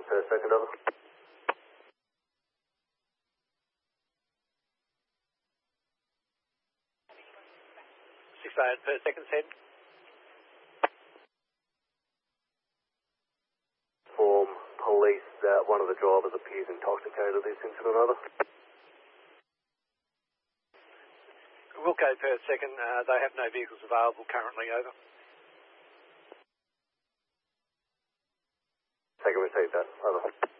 per second, over. 6 per second, said. Form police that one of the drivers appears intoxicated at this incident, over. Wilco per second, they have no vehicles available currently, over. Second, receive that, over.